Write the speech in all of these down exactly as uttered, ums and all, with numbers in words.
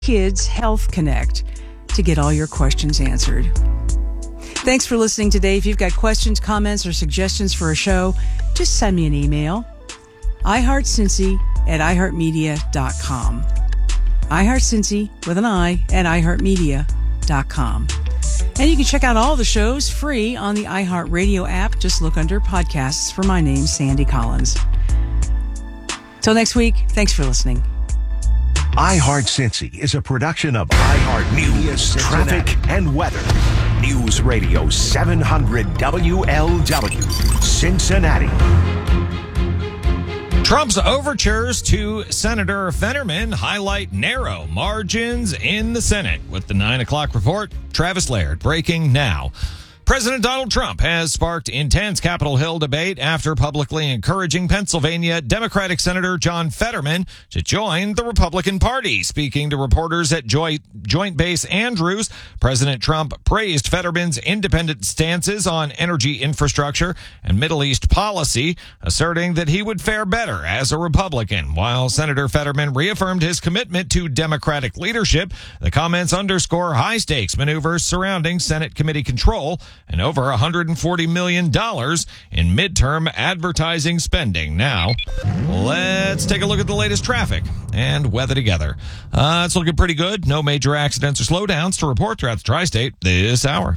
Kids Health Connect to get all your questions answered. Thanks for listening today. If you've got questions, comments, or suggestions for a show, just send me an email. iHeartCincy at i heart media dot com. iHeartCincy with an I at i heart media dot com. And you can check out all the shows free on the iHeartRadio app. Just look under podcasts for my name, Sandy Collins. Till next week, thanks for listening. iHeartCincy is a production of iHeart News, Traffic, and Weather. News Radio seven hundred W L W, Cincinnati. Trump's overtures to Senator Fetterman highlight narrow margins in the Senate. With the nine o'clock report, Travis Laird breaking now. President Donald Trump has sparked intense Capitol Hill debate after publicly encouraging Pennsylvania Democratic Senator John Fetterman to join the Republican Party. Speaking to reporters at Joint, Joint Base Andrews, President Trump praised Fetterman's independent stances on energy infrastructure and Middle East policy, asserting that he would fare better as a Republican. While Senator Fetterman reaffirmed his commitment to Democratic leadership, the comments underscore high-stakes maneuvers surrounding Senate committee control and over one hundred forty million dollars in midterm advertising spending. Now, let's take a look at the latest traffic and weather together. Uh, it's looking pretty good. No major accidents or slowdowns to report throughout the tri-state this hour.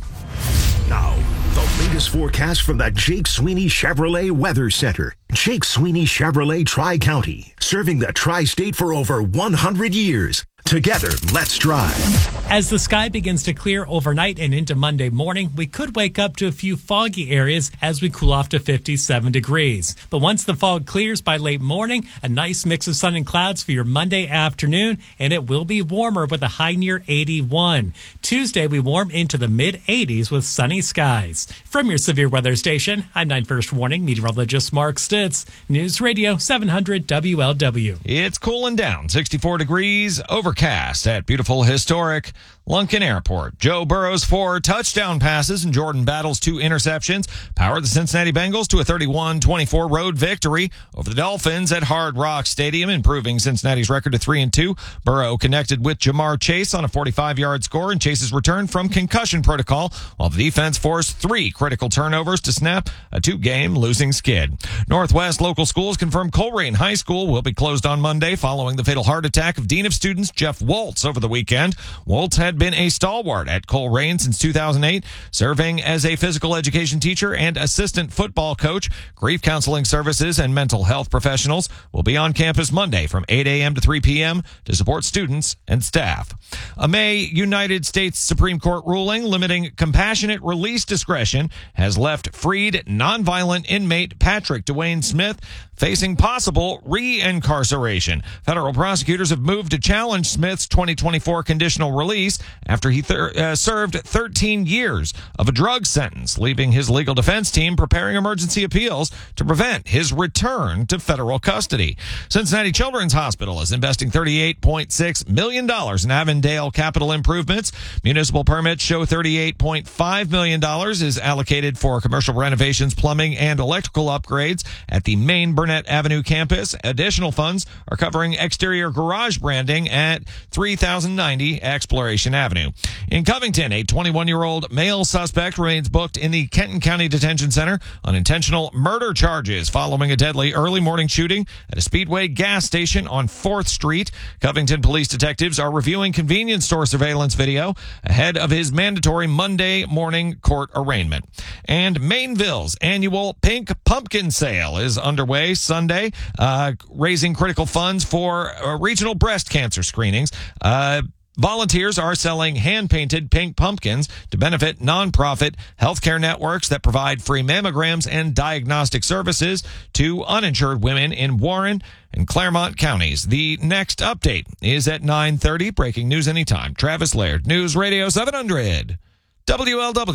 Now, the latest forecast from the Jake Sweeney Chevrolet Weather Center. Jake Sweeney Chevrolet Tri-County, serving the tri-state for over one hundred years. Together, let's drive. As the sky begins to clear overnight and into Monday morning, we could wake up to a few foggy areas as we cool off to fifty-seven degrees. But once the fog clears by late morning, a nice mix of sun and clouds for your Monday afternoon, and it will be warmer with a high near eighty-one. Tuesday, we warm into the mid eighties with sunny skies. From your severe weather station, I'm nine First Warning meteorologist Mark Stitz. News Radio seven hundred W L W. It's cooling down, sixty-four degrees, overcast at beautiful historic Lunken Airport. Joe Burrow's four touchdown passes and Jordan Battle's two interceptions powered the Cincinnati Bengals to a thirty-one twenty-four road victory over the Dolphins at Hard Rock Stadium, improving Cincinnati's record to three and two. Burrow connected with Jamar Chase on a forty-five yard score and Chase's return from concussion protocol, while the defense forced three critical turnovers to snap a two-game losing skid. Northwest local schools confirmed Colerain High School will be closed on Monday following the fatal heart attack of Dean of Students Jeff Woltz over the weekend. Woltz had been a stalwart at Colerain since two thousand eight, serving as a physical education teacher and assistant football coach. Grief counseling services and mental health professionals will be on campus Monday from eight a.m. to three p.m. to support students and staff. A May United States Supreme Court ruling limiting compassionate release discretion has left freed nonviolent inmate Patrick Dwayne Smith facing possible re-incarceration. Federal prosecutors have moved to challenge Smith's twenty twenty-four conditional release after he thir- uh, served thirteen years of a drug sentence, leaving his legal defense team preparing emergency appeals to prevent his return to federal custody. Cincinnati Children's Hospital is investing thirty-eight point six million dollars in Avondale capital improvements. Municipal permits show thirty-eight point five million dollars is allocated for commercial renovations, plumbing, and electrical upgrades at the main Burnett Avenue campus. Additional funds are covering exterior garage branding at three thousand ninety Exploration Avenue. In Covington, a twenty-one-year-old male suspect remains booked in the Kenton County Detention Center on intentional murder charges following a deadly early morning shooting at a Speedway gas station on fourth street. Covington police detectives are reviewing convenience store surveillance video ahead of his mandatory Monday morning court arraignment. And Mainville's annual Pink Pumpkin Sale is underway Sunday, uh, raising critical funds for uh, regional breast cancer screenings. Uh, Volunteers are selling hand-painted pink pumpkins to benefit nonprofit healthcare networks that provide free mammograms and diagnostic services to uninsured women in Warren and Claremont counties. The next update is at nine thirty. Breaking news anytime. Travis Laird, News Radio seven hundred W L W.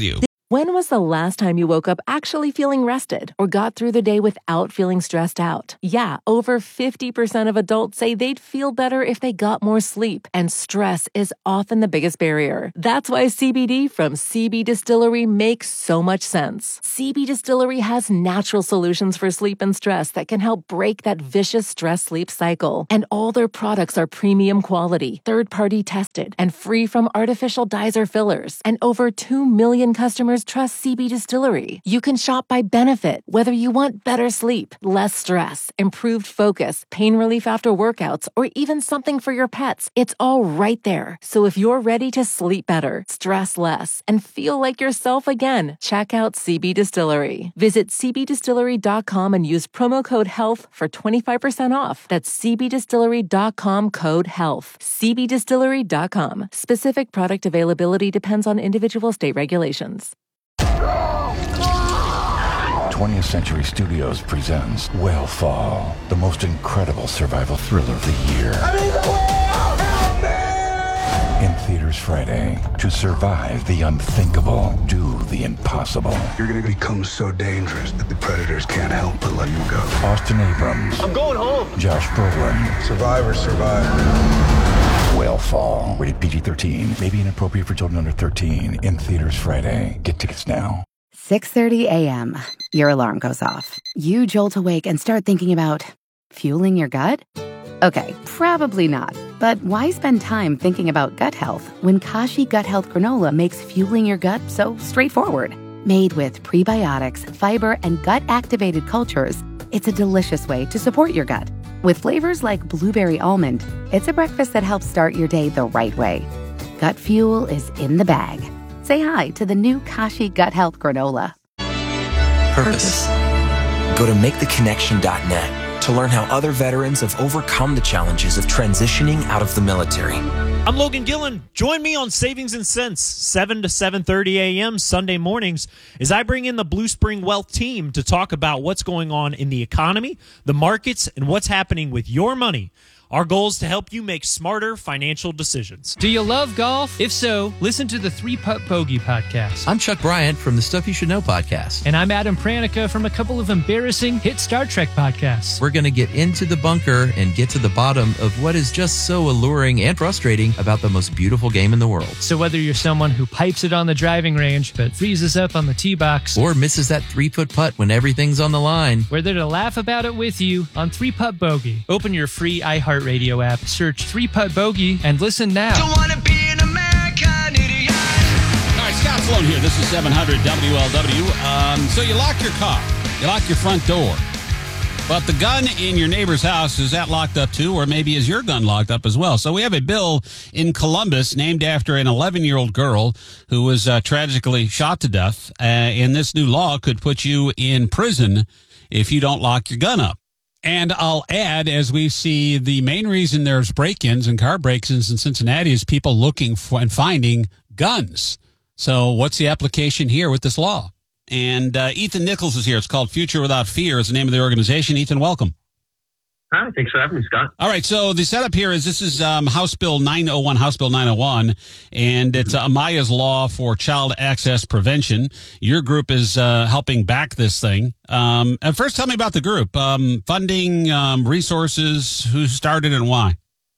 When was the last time you woke up actually feeling rested or got through the day without feeling stressed out? Yeah, over fifty percent of adults say they'd feel better if they got more sleep, and stress is often the biggest barrier. That's why C B D from C B Distillery makes so much sense. C B Distillery has natural solutions for sleep and stress that can help break that vicious stress-sleep cycle. And all their products are premium quality, third-party tested, and free from artificial dyes or fillers. And over two million customers trust C B Distillery. You can shop by benefit, whether you want better sleep, less stress, improved focus, pain relief after workouts, or even something for your pets. It's all right there. So if you're ready to sleep better, stress less, and feel like yourself again, check out C B Distillery. Visit c b distillery dot com and use promo code HEALTH for twenty-five percent off. That's c b distillery dot com code HEALTH. c b distillery dot com. Specific product availability depends on individual state regulations. twentieth Century Studios presents Whale-Fall, the most incredible survival thriller of the year. I need the whale! Help me! In theaters Friday. To survive the unthinkable, do the impossible. You're gonna become so dangerous that the predators can't help but let you go. Austin Abrams. I'm going home! Josh Brolin. Survivors survive. Whale-Fall. Rated P G thirteen. May be inappropriate for children under thirteen. In theaters Friday. Get tickets now. six thirty a.m. Your alarm goes off. You jolt awake and start thinking about fueling your gut? Okay, probably not. But why spend time thinking about gut health when Kashi Gut Health Granola makes fueling your gut so straightforward? Made with prebiotics, fiber, and gut-activated cultures, it's a delicious way to support your gut. With flavors like blueberry almond, it's a breakfast that helps start your day the right way. Gut fuel is in the bag. Say hi to the new Kashi Gut Health Granola. Purpose. Go to make the connection dot net to learn how other veterans have overcome the challenges of transitioning out of the military. I'm Logan Gillen. Join me on Savings and Cents, seven to seven thirty a.m. Sunday mornings as I bring in the Blue Spring Wealth team to talk about what's going on in the economy, the markets, and what's happening with your money. Our goal is to help you make smarter financial decisions. Do you love golf? If so, listen to the Three Putt Bogey podcast. I'm Chuck Bryant from the Stuff You Should Know podcast. And I'm Adam Pranica from a couple of embarrassing hit Star Trek podcasts. We're going to get into the bunker and get to the bottom of what is just so alluring and frustrating about the most beautiful game in the world. So whether you're someone who pipes it on the driving range but freezes up on the tee box, or misses that three-foot putt when everything's on the line, we're there to laugh about it with you on Three Putt Bogey. Open your free iHeartRadio Radio app, search Three Putt Bogey, and listen now. Don't wanna be an American idiot. All right, Scott Sloan here. This is seven hundred W L W. Um, so you lock your car, you lock your front door, but the gun in your neighbor's house, is that locked up too, or maybe is your gun locked up as well? So we have a bill in Columbus named after an eleven-year-old girl who was uh, tragically shot to death, uh, and this new law could put you in prison if you don't lock your gun up. And I'll add, as we see, the main reason there's break-ins and car break-ins in Cincinnati is people looking for and finding guns. So what's the application here with this law? And uh, Ethan Nichols is here. It's called Future Without Fear is the name of the organization. Ethan, welcome. Hi, thanks for having me, Scott. All right, so the setup here is this is um, House Bill nine oh one, House Bill nine oh one, and it's uh, Amaya's Law for Child Access Prevention. Your group is uh, helping back this thing. Um, and first, tell me about the group. Um, funding, um, resources, who started and why?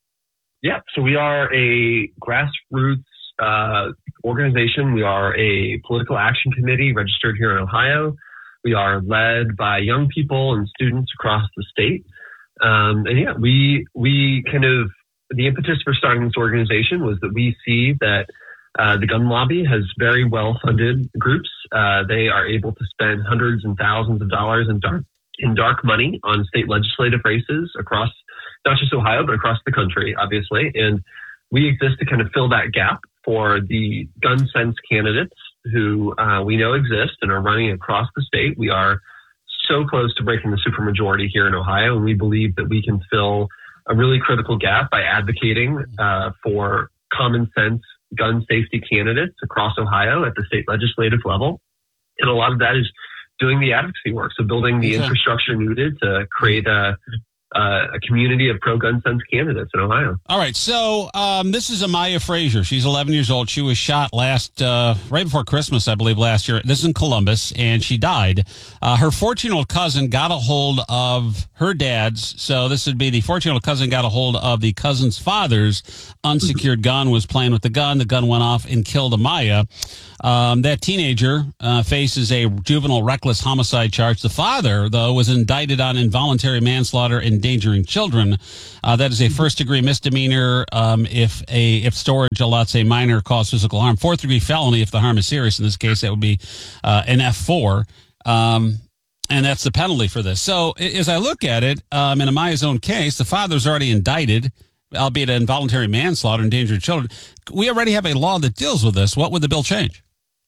Yeah, so we are a grassroots uh, organization. We are a political action committee registered here in Ohio. We are led by young people and students across the state. Um, and yeah, we, we kind of, the impetus for starting this organization was that we see that, uh, the gun lobby has very well-funded groups. Uh, they are able to spend hundreds and thousands of dollars in dark, in dark money on state legislative races across, not just Ohio, but across the country, obviously. And we exist to kind of fill that gap for the gun sense candidates who, uh, we know exist and are running across the state. We are so close to breaking the supermajority here in Ohio, and we believe that we can fill a really critical gap by advocating uh, for common sense gun safety candidates across Ohio at the state legislative level. And a lot of that is doing the advocacy work, so building the okay. infrastructure needed to create a uh, a community of pro-gun sense candidates in Ohio. All right, so um, this is Amaya Frazier. She's eleven years old. She was shot last, uh, right before Christmas, I believe, last year. This is in Columbus, and she died. Uh, her fourteen-year-old cousin got a hold of her dad's. So this would be the fourteen-year-old cousin got a hold of the cousin's father's unsecured gun, was playing with the gun. The gun went off and killed Amaya. Um, that teenager uh, faces a juvenile reckless homicide charge. The father, though, was indicted on involuntary manslaughter, endangering children. Uh, that is a first-degree misdemeanor um, if a if storage, let's say, minor cause physical harm. Fourth-degree felony if the harm is serious. In this case, that would be uh, an F four. Um, and that's the penalty for this. So as I look at it, um, in Amaya's own case, the father's already indicted, albeit involuntary manslaughter, endangering children. We already have a law that deals with this. What would the bill change?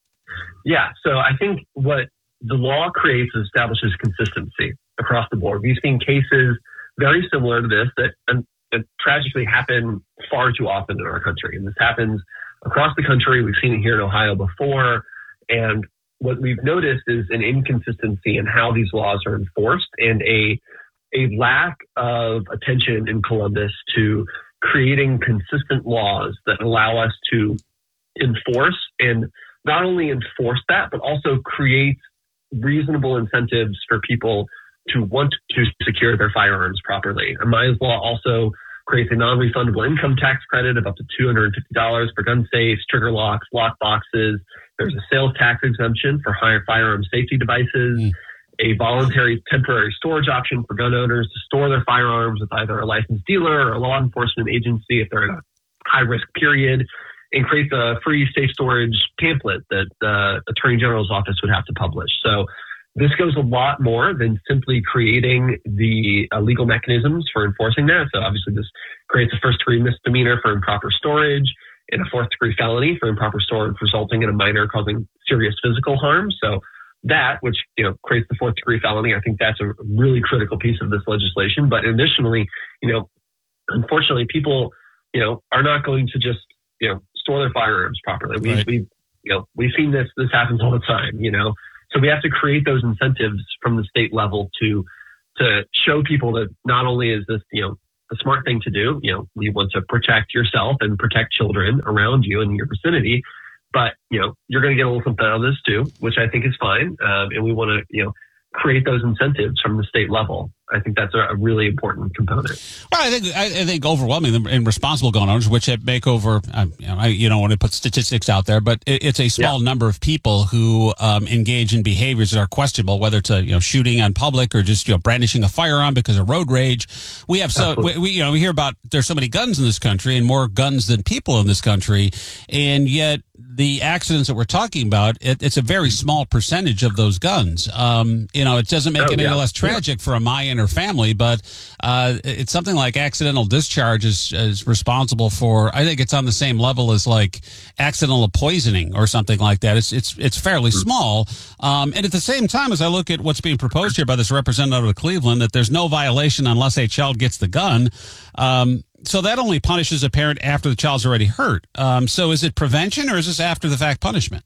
Yeah, so I think what the law creates is establishes consistency across the board. We've seen cases very similar to this that, and, that tragically happen far too often in our country. And this happens across the country. We've seen it here in Ohio before. And what we've noticed is an inconsistency in how these laws are enforced and a a lack of attention in Columbus to creating consistent laws that allow us to enforce and not only enforce that, but also create reasonable incentives for people to want to secure their firearms properly. Amaya's law also creates a non-refundable income tax credit of up to two hundred fifty dollars for gun safes, trigger locks, lock boxes. There's a sales tax exemption for higher firearm safety devices, mm. a voluntary temporary storage option for gun owners to store their firearms with either a licensed dealer or a law enforcement agency if they're in a high-risk period, and creates a free safe storage pamphlet that the Attorney General's office would have to publish. So this goes a lot more than simply creating the uh, legal mechanisms for enforcing that. So obviously this creates a first-degree misdemeanor for improper storage and a fourth-degree felony for improper storage resulting in a minor causing serious physical harm. So that, which, you know, creates the fourth-degree felony, I think that's a really critical piece of this legislation. But additionally, you know, unfortunately, people, you know, are not going to just, you know, store their firearms properly. We, right. we, you know, we've seen this. This happens all the time. You know, so we have to create those incentives from the state level to to show people that not only is this, you know, the smart thing to do. You know, you want to protect yourself and protect children around you and in your vicinity, but you know, you're going to get a little something out of this too, which I think is fine. Um, and we want to, you know, create those incentives from the state level. I think that's a really important component. Well, I think I, I think overwhelming and responsible gun owners, which make over, um, you know, I you don't want to put statistics out there, but it, it's a small yeah. number of people who um, engage in behaviors that are questionable, whether it's a, you know, shooting on public or just, you know, brandishing a firearm because of road rage. We have so we, we you know we hear about there's so many guns in this country and more guns than people in this country, and yet the accidents that we're talking about, it, it's a very small percentage of those guns. Um, you know, it doesn't make oh, it any yeah. less tragic yeah. for Amaya and her family, but uh, it's something like accidental discharge is, is responsible for, I think it's on the same level as like accidental poisoning or something like that. It's it's it's fairly small. Um, and at the same time, as I look at what's being proposed here by this representative of Cleveland, that there's no violation unless a child gets the gun. Um, so that only punishes a parent after the child's already hurt. Um, so is it prevention or is this after the fact punishment?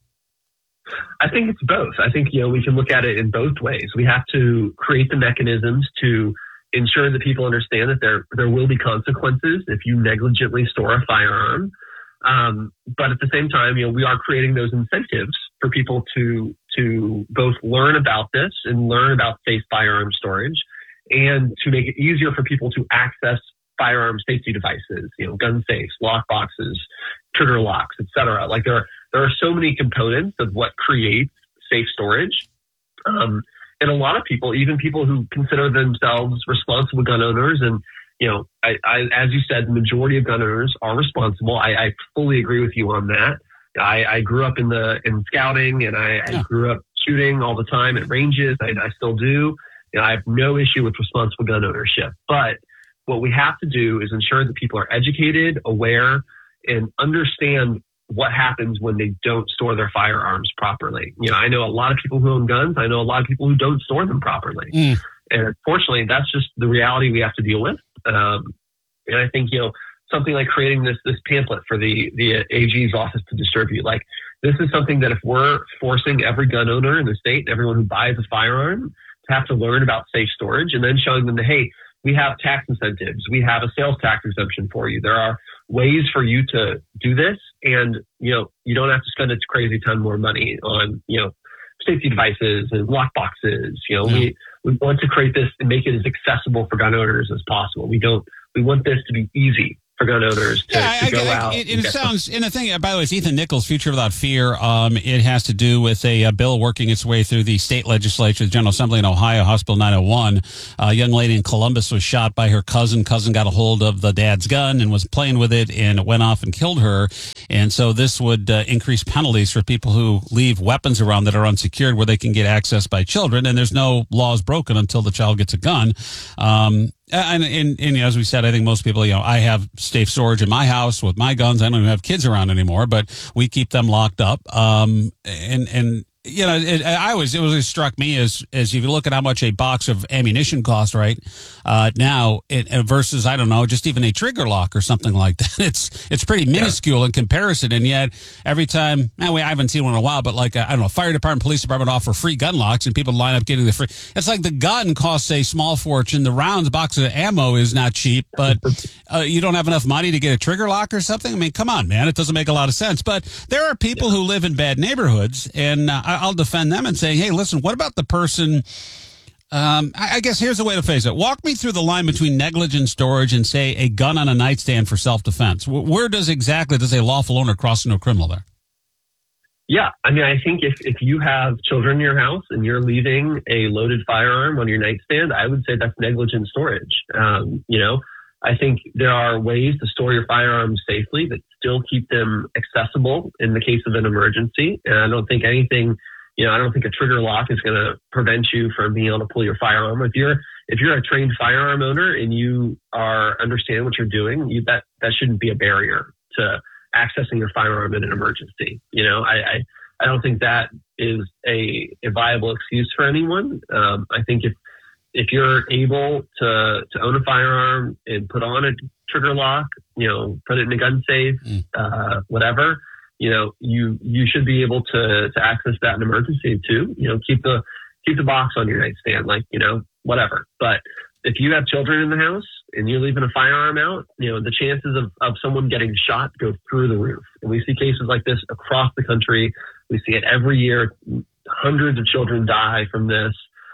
I think it's both. I think, you know, we can look at it in both ways. We have to create the mechanisms to ensure that people understand that there there will be consequences if you negligently store a firearm. Um, but at the same time, you know, we are creating those incentives for people to to both learn about this and learn about safe firearm storage, and to make it easier for people to access firearm safety devices, you know, gun safes, lock boxes, trigger locks, et cetera. Like there are, there are so many components of what creates safe storage. Um, and a lot of people, even people who consider themselves responsible gun owners, and, you know, I, I, as you said, the majority of gun owners are responsible. I, I fully agree with you on that. I, I grew up in the, in scouting, and I, yeah. I grew up shooting all the time at ranges. I, I still do. You know, I have no issue with responsible gun ownership, but what we have to do is ensure that people are educated, aware, and understand what happens when they don't store their firearms properly. You know, I know a lot of people who own guns. I know a lot of people who don't store them properly. Mm. And unfortunately, that's just the reality we have to deal with. Um, and I think, you know, something like creating this this pamphlet for the, the A G's office to distribute, like this is something that if we're forcing every gun owner in the state, everyone who buys a firearm, to have to learn about safe storage, and then showing them that, hey, we have tax incentives. We have a sales tax exemption for you. There are ways for you to do this, and you know you don't have to spend a crazy ton more money on you know safety devices and lock boxes. You know, mm-hmm. we we want to create this and make it as accessible for gun owners as possible. We don't. We want this to be easy for gun owners to, yeah, to I, go I, out. It, it sounds, and the thing, by the way, it's Ethan Nichols, Future Without Fear. Um, it has to do with a, a bill working its way through the state legislature, the General Assembly in Ohio, House Bill nine oh one. A young lady in Columbus was shot by her cousin. Cousin got a hold of the dad's gun and was playing with it, and it went off and killed her. And so this would uh, increase penalties for people who leave weapons around that are unsecured where they can get access by children. And there's no laws broken until the child gets a gun. Um, And, and, and, as we said, I think most people, you know, I have safe storage in my house with my guns. I don't even have kids around anymore, but we keep them locked up. Um, and, and, you know, it, I always, it always struck me as, as if you look at how much a box of ammunition costs right uh, now it, versus, I don't know, just even a trigger lock or something like that. It's, it's pretty minuscule yeah. in comparison. And yet every time, anyway, I haven't seen one in a while, but like, I don't know, fire department, police department offer free gun locks and people line up getting the free. It's like the gun costs a small fortune. The rounds, box of ammo is not cheap, but uh, you don't have enough money to get a trigger lock or something. I mean, come on, man. It doesn't make a lot of sense, but there are people yeah. who live in bad neighborhoods, and uh, I'll defend them and say, hey, listen, what about the person? Um, I, I guess here's the way to phrase it. Walk me through the line between negligent storage and, say, a gun on a nightstand for self-defense. Where does exactly does a lawful owner cross into a criminal there? Yeah, I mean, I think if, if you have children in your house and you're leaving a loaded firearm on your nightstand, I would say that's negligent storage. Um, you know, I think there are ways to store your firearms safely that still keep them accessible in the case of an emergency. And I don't think anything, you know, I don't think a trigger lock is going to prevent you from being able to pull your firearm. If you're if you're a trained firearm owner and you are understand what you're doing, you, that that shouldn't be a barrier to accessing your firearm in an emergency. You know, I I, I don't think that is a, a viable excuse for anyone. Um, I think if if you're able to to own a firearm and put on a trigger lock, you know, put it in a gun safe, mm. uh, whatever, you know, you you should be able to to access that in emergency too. You know, keep the keep the box on your nightstand, like, you know, whatever. But if you have children in the house and you're leaving a firearm out, you know, the chances of, of someone getting shot go through the roof. And we see cases like this across the country. We see it every year. Hundreds of children die from this.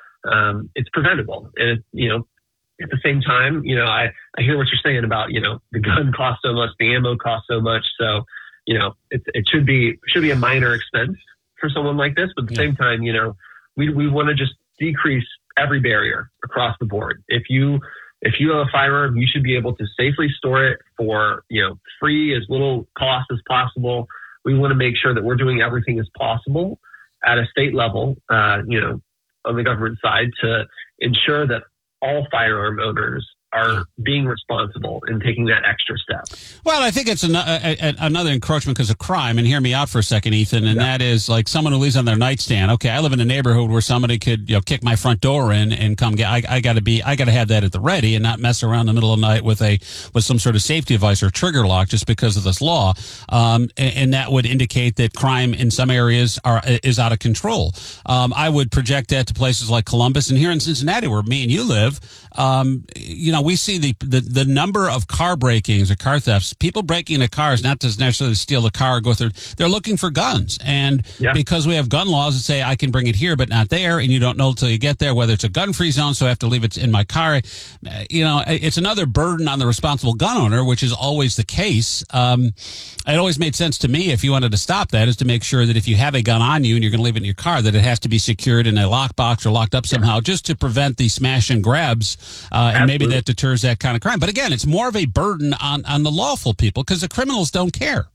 Um, it's preventable. And, it, you know, at the same time, you know, I, I hear what you're saying about, you know, the gun costs so much, the ammo costs so much. So, you know, it, it should be should be a minor expense for someone like this. But at the yeah. same time, you know, we we want to just decrease every barrier across the board. If you if you have a firearm, you should be able to safely store it for, you know, free, as little cost as possible. We want to make sure that we're doing everything as possible at a state level, uh, you know, on the government side to ensure that all firearm owners are being responsible and taking that extra step. Well, I think it's an, a, a, another encroachment because of crime. And hear me out for a second, Ethan. And yeah. that is like someone who leaves on their nightstand. Okay, I live in a neighborhood where somebody could, you know, kick my front door in and come get. I, I got to be. I got to have that at the ready and not mess around in the middle of the night with a with some sort of safety device or trigger lock just because of this law. Um, and, and that would indicate that crime in some areas are is out of control. Um, I would project that to places like Columbus and here in Cincinnati, where me and you live. Um, you know, we see the, the, the number of car breakings or car thefts, people breaking into cars, not to necessarily steal the car or go through, they're looking for guns. And yeah. because we have gun laws that say I can bring it here, but not there, and you don't know until you get there whether it's a gun-free zone, so I have to leave it in my car. You know, it's another burden on the responsible gun owner, which is always the case. Um, it always made sense to me if you wanted to stop that is to make sure that if you have a gun on you and you're going to leave it in your car, that it has to be secured in a lockbox or locked up somehow, yeah. just to prevent the smash and grabs. Uh, and maybe that deters that kind of crime. But again, it's more of a burden on, on the lawful people because the criminals don't care.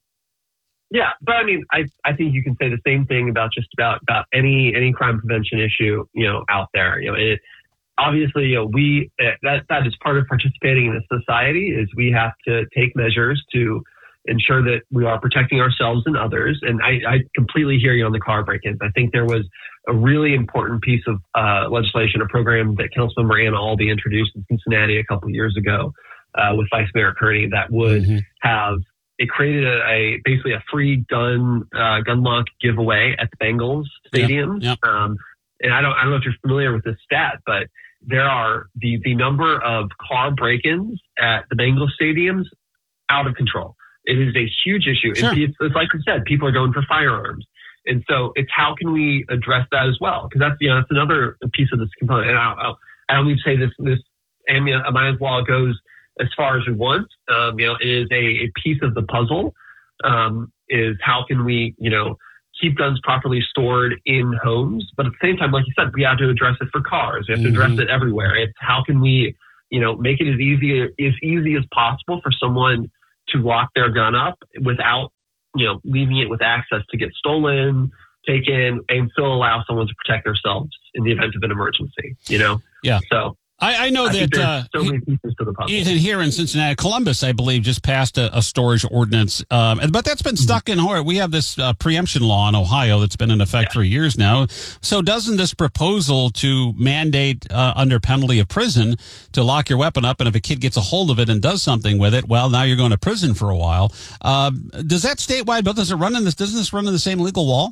Yeah, but I mean, I, I think you can say the same thing about just about, about any any crime prevention issue, you know, out there. You know, it obviously, you know, we that that is part of participating in a society is we have to take measures to ensure that we are protecting ourselves and others. And I, I completely hear you on the car break-ins. I think there was a really important piece of uh, legislation, a program that Councilmember Anna Albee introduced in Cincinnati a couple of years ago uh, with Vice Mayor Kearney that would mm-hmm. have, it created a, a basically a free gun uh, gun lock giveaway at the Bengals Stadium. Yep. Yep. Um, and I don't I don't know if you're familiar with this stat, but there are the, the number of car break-ins at the Bengals stadiums out of control. It is a huge issue. Sure. It's, it's like I said, people are going for firearms. And so it's how can we address that as well? Because that's, you know, that's another piece of this component. And I'll, I'll, I don't need to say this, this Amaya law goes as far as we want. Um, you know, it is a, a piece of the puzzle, um, is how can we, you know, keep guns properly stored in homes. But at the same time, like you said, we have to address it for cars. We have to Mm-hmm. address it everywhere. It's how can we, you know, make it as easy, as easy as possible for someone to lock their gun up without, you know, leaving it with access to get stolen, taken, and still allow someone to protect themselves in the event of an emergency, you know? Yeah. So I, I know I think that there's uh, so many pieces to the puzzle. Ethan, here in Cincinnati, Columbus, I believe, just passed a, a storage ordinance, um, but that's been stuck in Horror. We have this uh, preemption law in Ohio that's been in effect Yeah. for years now. So doesn't this proposal to mandate uh, under penalty of prison to lock your weapon up, and if a kid gets a hold of it and does something with it, well, now you're going to prison for a while. Uh, does that statewide bill, does it run in this, doesn't this run in the same legal wall?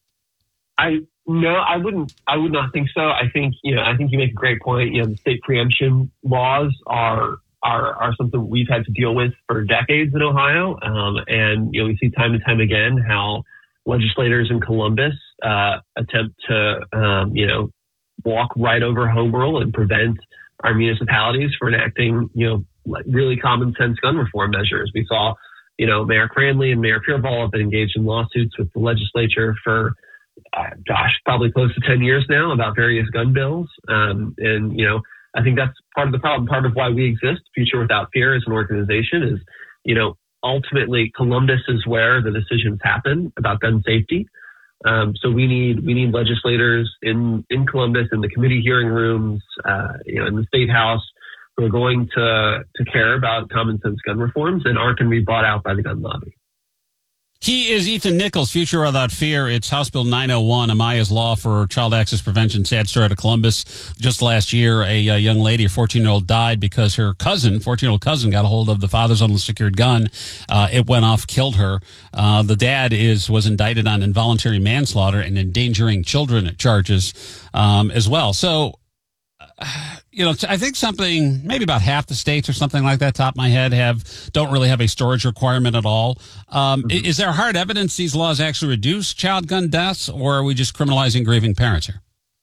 I no, I wouldn't. I would not think so. I think you know. I think you make a great point. You know, the state preemption laws are are are something we've had to deal with for decades in Ohio, um, and you know we see time and time again how legislators in Columbus uh, attempt to um, you know walk right over home rule and prevent our municipalities from enacting you know like really common sense gun reform measures. We saw you know Mayor Cranley and Mayor Pureball have been engaged in lawsuits with the legislature for. Uh, gosh, probably close to ten years now about various gun bills. Um, and, you know, I think that's part of the problem. Part of why we exist, Future Without Fear as an organization is, you know, ultimately Columbus is where the decisions happen about gun safety. Um, so we need, we need legislators in, in Columbus in the committee hearing rooms, uh, you know, in the state house who are going to, to care about common sense gun reforms and aren't going to be bought out by the gun lobby. He is Ethan Nichols, Future Without Fear. It's House Bill nine oh one, Amaya's Law for Child Access Prevention. Sad story out of Columbus. Just last year, a, a young lady, a fourteen-year-old, died because her cousin, fourteen-year-old cousin, got a hold of the father's unsecured gun. Uh, it went off, killed her. Uh, the dad is was indicted on involuntary manslaughter and endangering children charges um, as well. So, uh, you know, I think something, maybe about half the states or something like that, top of my head, have don't really have a storage requirement at all. Um, mm-hmm. Is there hard evidence these laws actually reduce child gun deaths, or are we just criminalizing grieving parents here?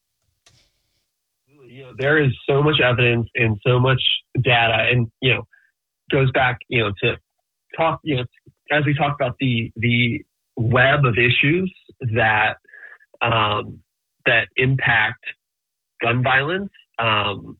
You know, there is so much evidence and so much data, and you know, goes back, you know, to talk, you know, as we talk about the the web of issues that um, that impact gun violence. Um,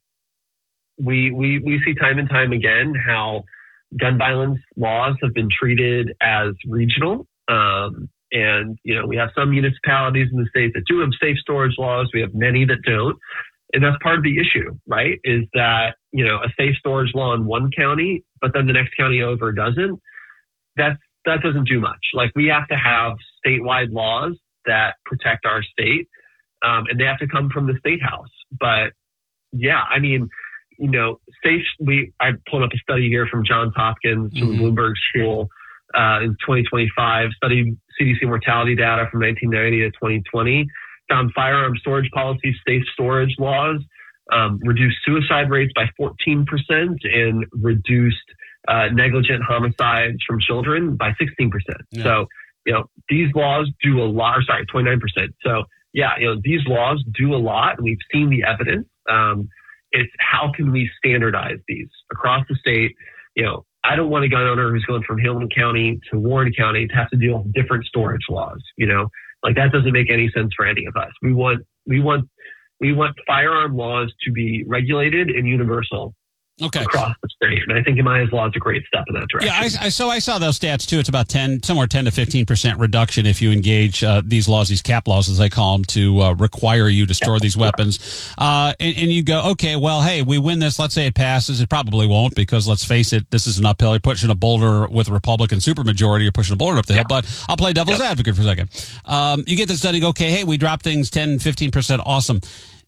we, we, we see time and time again how gun violence laws have been treated as regional. Um, and, you know, we have some municipalities in the state that do have safe storage laws. We have many that don't. And that's part of the issue, right? Is that, you know, a safe storage law in one county, but then the next county over doesn't. That's, that doesn't do much. Like, we have to have statewide laws that protect our state. Um, and they have to come from the state house. But yeah, I mean, you know, safe, we, I pulled up a study here from Johns Hopkins from mm-hmm. Bloomberg School uh, in twenty twenty-five, studied C D C mortality data from nineteen ninety to twenty twenty, found firearm storage policies, safe storage laws, um, reduced suicide rates by fourteen percent and reduced uh, negligent homicides from children by sixteen percent. Yeah. So, you know, these laws do a lot, or sorry, twenty-nine percent. So, yeah, you know, these laws do a lot, and we've seen the evidence. Um, it's how can we standardize these across the state? You know, I don't want a gun owner who's going from Hamilton County to Warren County to have to deal with different storage laws. You know, like that doesn't make any sense for any of us. We want, we want, we want firearm laws to be regulated and universal. Okay. Across the state. And I think Amaya's Law is a great step in that direction. Yeah, I, I, so I saw those stats too. It's about ten, somewhere ten to fifteen percent reduction if you engage uh, these laws, these cap laws, as they call them, to uh, require you to store these weapons. Uh, and, and you go, okay, well, hey, we win this. Let's say it passes. It probably won't, because let's face it, this is an uphill. You're pushing a boulder with a Republican supermajority. You're pushing a boulder up the hill. Yeah. But I'll play devil's yeah. advocate for a second. Um, you get this study, go, okay, hey, we drop things ten, fifteen percent. Awesome.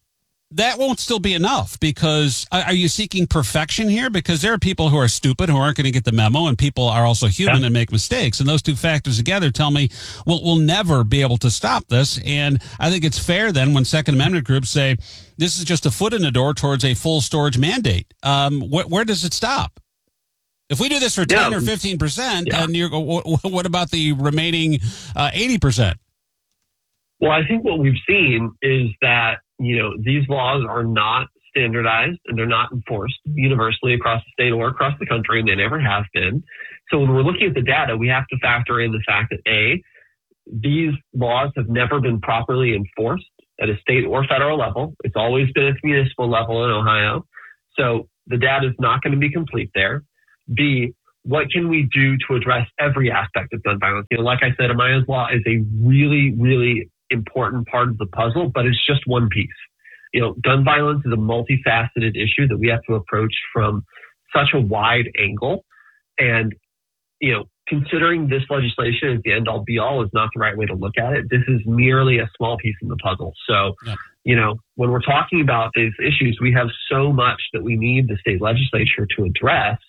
that won't still be enough, because are you seeking perfection here? Because there are people who are stupid who aren't going to get the memo, and people are also human yeah. and make mistakes. And those two factors together tell me we'll, we'll never be able to stop this. And I think it's fair then when Second Amendment groups say this is just a foot in the door towards a full storage mandate. Um, wh- where does it stop? If we do this for ten yeah. or fifteen percent, yeah. and you're, what about the remaining uh, eighty percent? Well, I think what we've seen is that, you know, these laws are not standardized and they're not enforced universally across the state or across the country, and they never have been. So when we're looking at the data, we have to factor in the fact that, A, these laws have never been properly enforced at a state or federal level. It's always been at the municipal level in Ohio. So the data is not going to be complete there. B, what can we do to address every aspect of gun violence? You know, like I said, Amaya's Law is a really, really important part of the puzzle, but it's just one piece. You know, gun violence is a multifaceted issue that we have to approach from such a wide angle. And, you know, considering this legislation as the end all be all is not the right way to look at it. This is merely a small piece of the puzzle. So, yeah. you know, when we're talking about these issues, we have so much that we need the state legislature to address.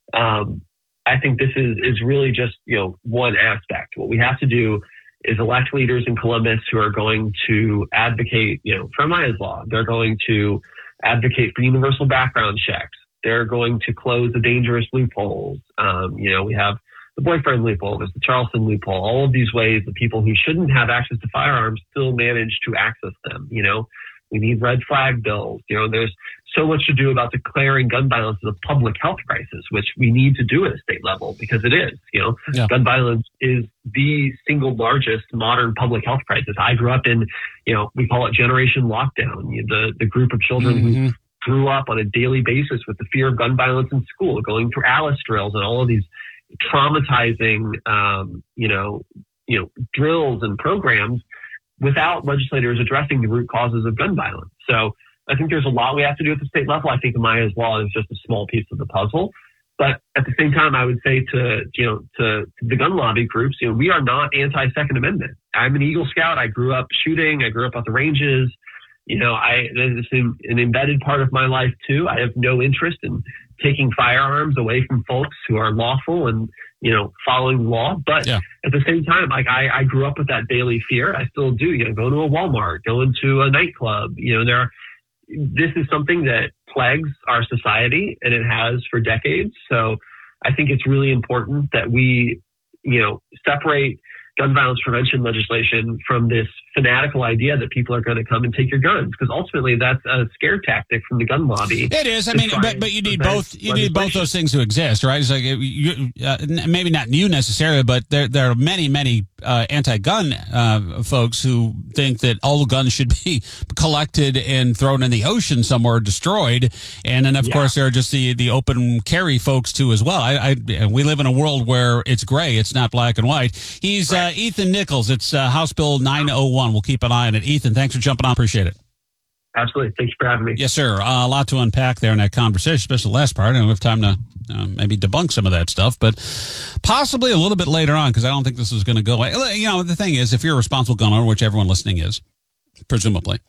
Um, I think this is, is really just, you know, one aspect. What we have to do is elect leaders in Columbus who are going to advocate, you know, for Amaya's Law. They're going to advocate for universal background checks. They're going to close the dangerous loopholes. Um, you know, we have the boyfriend loophole, there's the Charleston loophole, all of these ways that people who shouldn't have access to firearms still manage to access them. You know, we need red flag bills. You know, there's so much to do about declaring gun violence as a public health crisis, which we need to do at a state level because it is, you know, yeah. gun violence is the single largest modern public health crisis. I grew up in, you know, we call it Generation Lockdown, you know, the, the group of children mm-hmm. who grew up on a daily basis with the fear of gun violence in school, going through Alice drills and all of these traumatizing, um, you know, you know, drills and programs without legislators addressing the root causes of gun violence. So I think there's a lot we have to do at the state level. I think Amaya's Law is just a small piece of the puzzle. But at the same time, I would say to, you know, to the gun lobby groups, you know, we are not anti-Second Amendment. I'm an Eagle Scout. I grew up shooting. I grew up at the ranges. You know, I, it's an embedded part of my life too. I have no interest in taking firearms away from folks who are lawful and, you know, following the law. But yeah. at the same time, like I, I grew up with that daily fear. I still do, you know, go to a Walmart, go into a nightclub, you know, there are, this is something that plagues our society and it has for decades. So I think it's really important that we, you know, separate gun violence prevention legislation from this fanatical idea that people are going to come and take your guns, because ultimately that's a scare tactic from the gun lobby. It is. I mean, but but you need both. You need both those things to exist, right? It's like you, uh, maybe not you necessarily, but there there are many many uh, anti-gun uh, folks who think that all guns should be collected and thrown in the ocean somewhere, destroyed. And then of yeah. course there are just the the open carry folks too as well. I, I we live in a world where it's gray, it's not black and white. He's right. uh, Ethan Nichols. It's uh, House Bill nine oh one. We'll keep an eye on it. Ethan, thanks for jumping on. Appreciate it. Absolutely. Thanks for having me. Yes, sir. Uh, a lot to unpack there in that conversation, especially the last part. I don't have time to uh, maybe debunk some of that stuff, but possibly a little bit later on, because I don't think this is going to go away. You know, the thing is, if you're a responsible gun owner, which everyone listening is, presumably,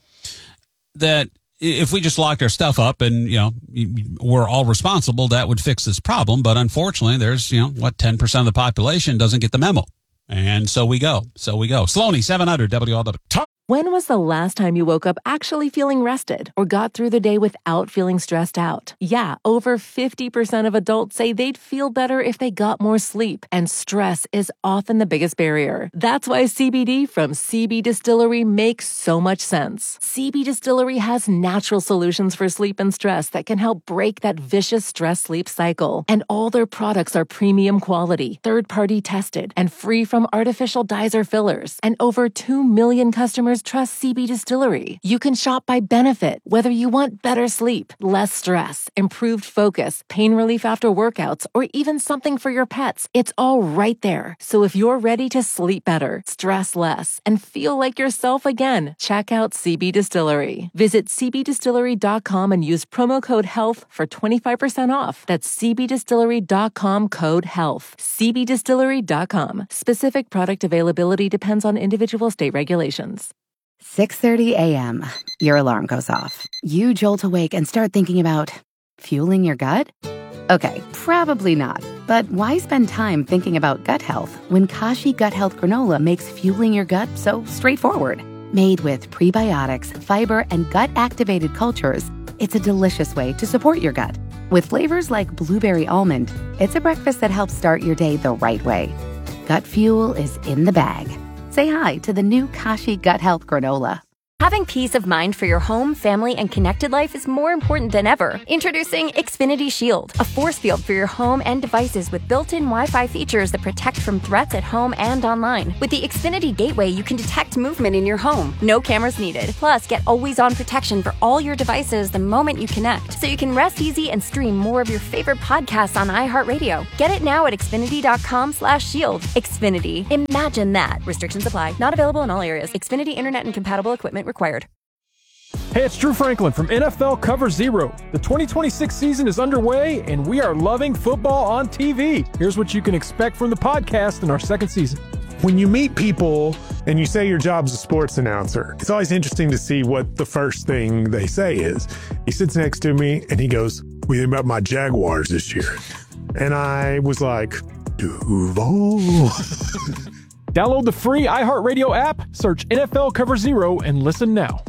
that if we just locked our stuff up and, you know, we're all responsible, that would fix this problem. But unfortunately, there's, you know, what, ten percent of the population doesn't get the memo. And so we go. So we go. Sloaney, seven hundred W L W. Talk. When was the last time you woke up actually feeling rested or got through the day without feeling stressed out? Yeah, over fifty percent of adults say they'd feel better if they got more sleep, and stress is often the biggest barrier. That's why C B D from C B Distillery makes so much sense. C B Distillery has natural solutions for sleep and stress that can help break that vicious stress-sleep cycle. And all their products are premium quality, third-party tested, and free from artificial dyes or fillers. And over two million customers trust C B Distillery. You can shop by benefit, whether you want better sleep, less stress, improved focus, pain relief after workouts, or even something for your pets. It's all right there. So if you're ready to sleep better, stress less, and feel like yourself again, check out C B Distillery. Visit c b distillery dot com and use promo code HEALTH for twenty-five percent off. That's c b distillery dot com code HEALTH. c b distillery dot com. Specific product availability depends on individual state regulations. six thirty a.m. Your alarm goes off. You jolt awake and start thinking about fueling your gut? Okay, probably not. But why spend time thinking about gut health when Kashi Gut Health Granola makes fueling your gut so straightforward? Made with prebiotics, fiber, and gut-activated cultures, it's a delicious way to support your gut. With flavors like blueberry almond, it's a breakfast that helps start your day the right way. Gut fuel is in the bag. Say hi to the new Kashi Gut Health Granola. Having peace of mind for your home, family, and connected life is more important than ever. Introducing Xfinity Shield, a force field for your home and devices with built-in Wi-Fi features that protect from threats at home and online. With the Xfinity Gateway, you can detect movement in your home. No cameras needed. Plus, get always-on protection for all your devices the moment you connect, so you can rest easy and stream more of your favorite podcasts on iHeartRadio. Get it now at Xfinity.com slash shield. Xfinity. Imagine that. Restrictions apply. Not available in all areas. Xfinity Internet and compatible equipment required. Hey, it's Drew Franklin from N F L Cover Zero. The twenty twenty-six season is underway, and we are loving football on T V. Here's what you can expect from the podcast in our second season. When you meet people and you say your job's a sports announcer, it's always interesting to see what the first thing they say is. He sits next to me, and he goes, "What do you think about my Jaguars this year?" And I was like, Duval. Download the free iHeartRadio app, search N F L Cover Zero, and listen now.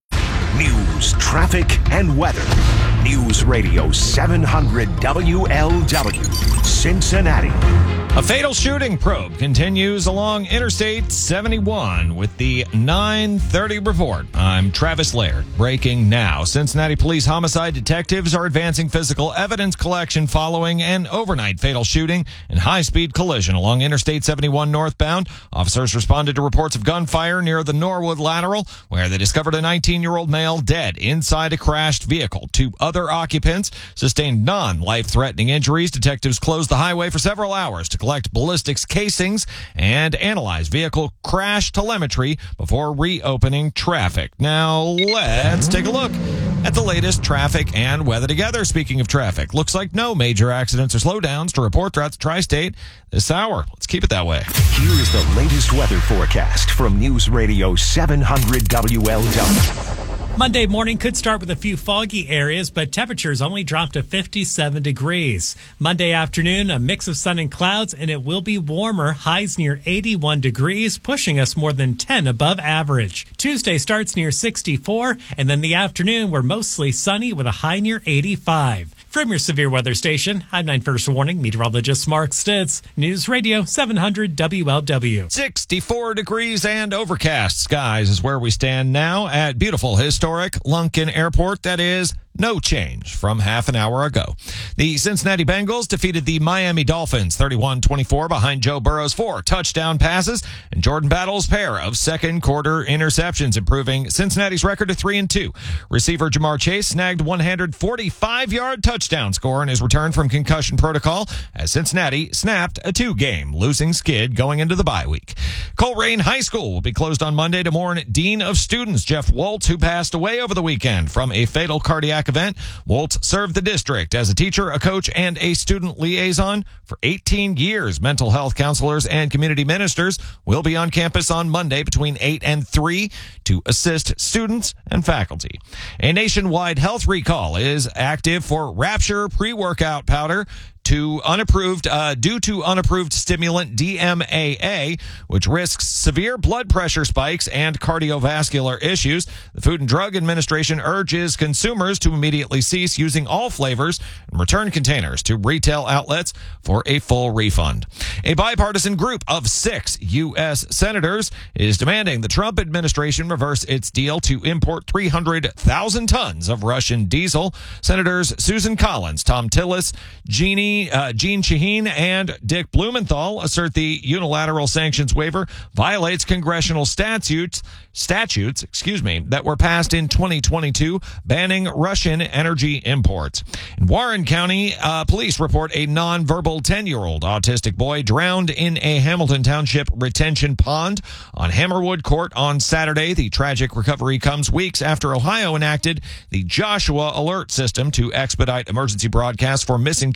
News, traffic, and weather. News Radio seven hundred W L W, Cincinnati. A fatal shooting probe continues along Interstate seventy-one with the nine thirty report. I'm Travis Laird. Breaking now. Cincinnati police homicide detectives are advancing physical evidence collection following an overnight fatal shooting and high-speed collision along Interstate seventy-one northbound. Officers responded to reports of gunfire near the Norwood Lateral, where they discovered a nineteen-year-old male dead inside a crashed vehicle. Two other occupants sustained non-life-threatening injuries. Detectives closed the highway for several hours to collect ballistics casings and analyze vehicle crash telemetry before reopening traffic. Now, let's take a look at the latest traffic and weather together. Speaking of traffic, looks like no major accidents or slowdowns to report throughout the tri-state this hour. Let's keep it that way. Here is the latest weather forecast from News Radio seven hundred W L W. Monday morning could start with a few foggy areas, but temperatures only drop to fifty-seven degrees. Monday afternoon, a mix of sun and clouds, and it will be warmer, highs near eighty-one degrees, pushing us more than ten above average. Tuesday starts near sixty-four, and then the afternoon, we're mostly sunny with a high near eighty-five. From your severe weather station, I'm nine First Warning meteorologist Mark Stitz, News Radio seven hundred W L W. sixty-four degrees and overcast skies is where we stand now at beautiful historic Lunken Airport. That is no change from half an hour ago. The Cincinnati Bengals defeated the Miami Dolphins thirty-one twenty-four behind Joe Burrow's four touchdown passes and Jordan Battle's pair of second quarter interceptions, improving Cincinnati's record to three and two. Receiver Jamar Chase snagged one hundred forty-five yard touchdown score in his return from concussion protocol as Cincinnati snapped a two-game losing skid going into the bye week. Coleraine High School will be closed on Monday to mourn Dean of Students Jeff Waltz, who passed away over the weekend from a fatal cardiac event. Waltz served the district as a teacher, a coach, and a student liaison for eighteen years. Mental health counselors and community ministers will be on campus on Monday between eight and three to assist students and faculty. A nationwide health recall is active for Rapture pre-workout powder to unapproved uh, due to unapproved stimulant D M A A, which risks severe blood pressure spikes and cardiovascular issues. The Food and Drug Administration urges consumers to immediately cease using all flavors and return containers to retail outlets for a full refund. A bipartisan group of six U S senators is demanding the Trump administration reverse its deal to import three hundred thousand tons of Russian diesel. Senators Susan Collins, Tom Tillis, Jeannie Uh, Gene Shaheen and Dick Blumenthal assert the unilateral sanctions waiver violates congressional statutes, statutes, excuse me, that were passed in twenty twenty-two banning Russian energy imports. In Warren County, uh, police report a nonverbal ten-year-old autistic boy drowned in a Hamilton Township retention pond on Hammerwood Court on Saturday. The tragic recovery comes weeks after Ohio enacted the Joshua Alert system to expedite emergency broadcasts for missing children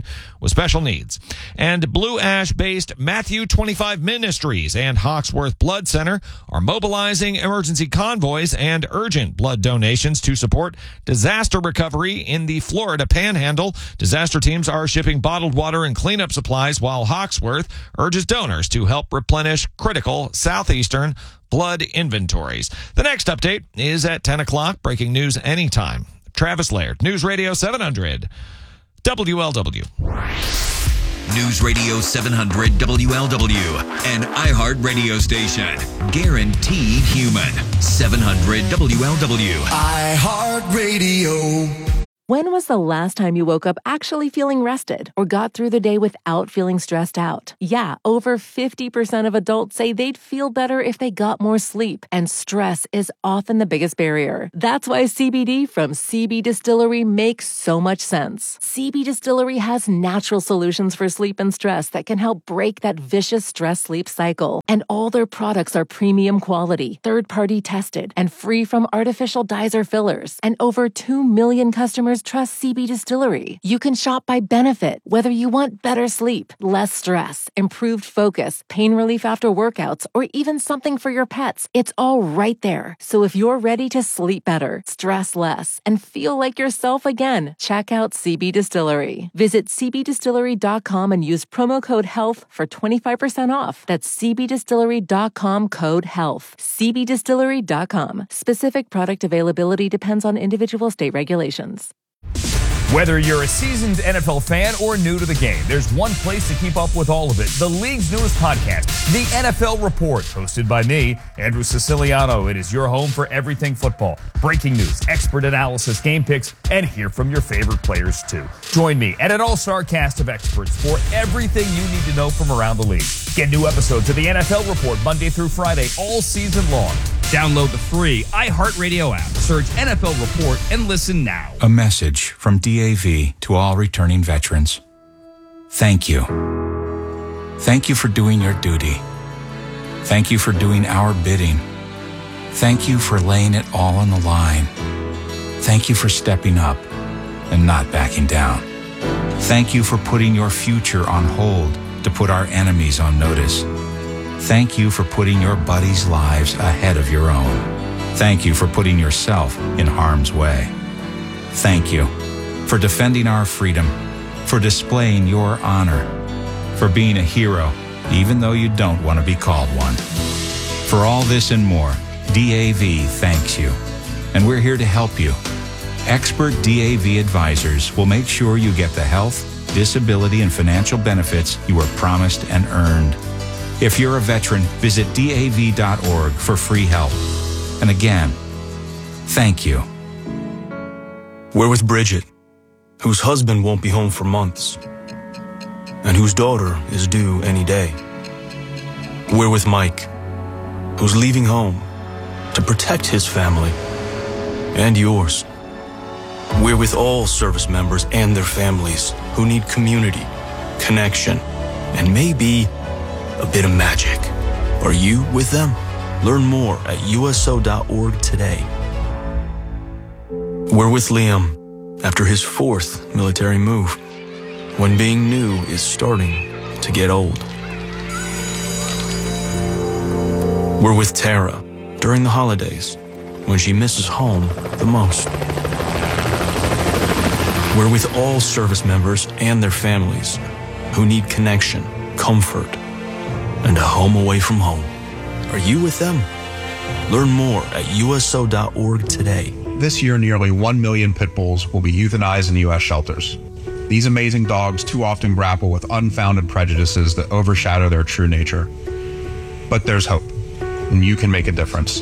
with special needs. And Blue Ash-based Matthew twenty-five Ministries and Hawksworth Blood Center are mobilizing emergency convoys and urgent blood donations to support disaster recovery in the Florida Panhandle. Disaster teams are shipping bottled water and cleanup supplies, while Hawksworth urges donors to help replenish critical southeastern blood inventories. The next update is at ten o'clock. Breaking news anytime. Travis Laird, News Radio seven hundred, W L W. News Radio seven hundred W L W, an iHeart radio station. Guaranteed human. seven hundred W L W. iHeart Radio. When was the last time you woke up actually feeling rested or got through the day without feeling stressed out? Yeah, over fifty percent of adults say they'd feel better if they got more sleep, and stress is often the biggest barrier. That's why C B D from C B Distillery makes so much sense. C B Distillery has natural solutions for sleep and stress that can help break that vicious stress-sleep cycle. And all their products are premium quality, third-party tested, and free from artificial dyes or fillers. And over two million customers trust C B Distillery. You can shop by benefit, whether you want better sleep, less stress, improved focus, pain relief after workouts, or even something for your pets. It's all right there. So if you're ready to sleep better, stress less, and feel like yourself again, check out C B Distillery. Visit c b distillery dot com and use promo code HEALTH for twenty-five percent off. That's c b distillery dot com code HEALTH. c b distillery dot com. Specific product availability depends on individual state regulations. Whether you're a seasoned N F L fan or new to the game, there's one place to keep up with all of it. The league's newest podcast, The N F L Report, hosted by me, Andrew Siciliano. It is your home for everything football. Breaking news, expert analysis, game picks, and hear from your favorite players too. Join me and an all-star cast of experts for everything you need to know from around the league. Get new episodes of The N F L Report Monday through Friday all season long. Download the free iHeartRadio app. Search N F L Report and listen now. A message from D A V to all returning veterans. Thank you. Thank you for doing your duty. Thank you for doing our bidding. Thank you for laying it all on the line. Thank you for stepping up and not backing down. Thank you for putting your future on hold to put our enemies on notice. Thank you for putting your buddies' lives ahead of your own. Thank you for putting yourself in harm's way. Thank you for defending our freedom, for displaying your honor, for being a hero, even though you don't want to be called one. For all this and more, D A V thanks you, and we're here to help you. Expert D A V advisors will make sure you get the health, disability, and financial benefits you were promised and earned. If you're a veteran, visit D A V dot org for free help. And again, thank you. We're with Bridget, whose husband won't be home for months, and whose daughter is due any day. We're with Mike, who's leaving home to protect his family and yours. We're with all service members and their families who need community, connection, and maybe a bit of magic. Are you with them? Learn more at U S O dot org today. We're with Liam after his fourth military move, when being new is starting to get old. We're with Tara during the holidays, when she misses home the most. We're with all service members and their families who need connection, comfort, and a home away from home. Are you with them? Learn more at U S O dot org today. This year, nearly one million pit bulls will be euthanized in U S shelters. These amazing dogs too often grapple with unfounded prejudices that overshadow their true nature. But there's hope, and you can make a difference.